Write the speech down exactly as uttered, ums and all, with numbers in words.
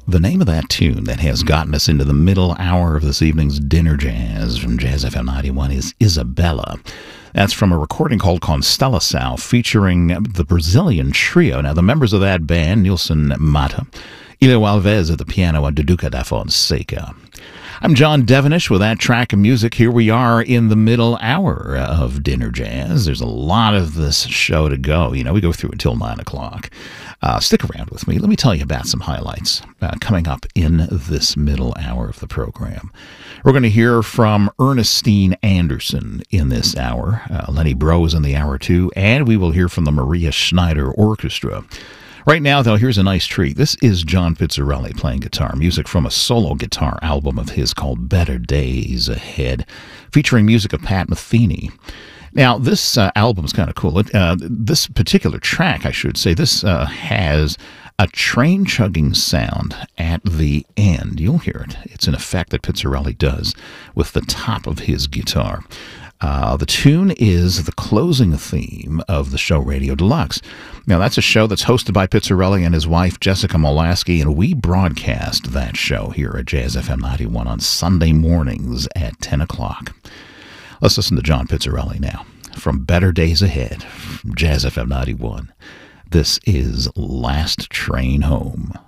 The name of that tune that has gotten us into the middle hour of this evening's dinner jazz from Jazz F M ninety-one is Isabella. That's from a recording called Constellação, featuring the Brazilian trio. Now, the members of that band, Nilson Mata, Ilio Alves at the piano, and Duduca da Fonseca. I'm John Devenish with that track of music. Here we are in the middle hour of Dinner Jazz. There's a lot of this show to go. You know, we go through until nine o'clock. Uh, stick around with me. Let me tell you about some highlights uh, coming up in this middle hour of the program. We're going to hear from Ernestine Anderson in this hour. Uh, Lenny Breau is in the hour two, and we will hear from the Maria Schneider Orchestra. Right now, though, here's a nice treat. This is John Pizzarelli playing guitar, music from a solo guitar album of his called Better Days Ahead, featuring music of Pat Metheny. Now, this uh, album is kind of cool. It, uh, this particular track, I should say, this uh, has a train-chugging sound at the end. You'll hear it. It's an effect that Pizzarelli does with the top of his guitar. Uh, the tune is the closing theme of the show Radio Deluxe. Now, that's a show that's hosted by Pizzarelli and his wife, Jessica Molaski, and we broadcast that show here at Jazz F M ninety-one on Sunday mornings at ten o'clock. Let's listen to John Pizzarelli now from Better Days Ahead from Jazz F M ninety-one. This is Last Train Home.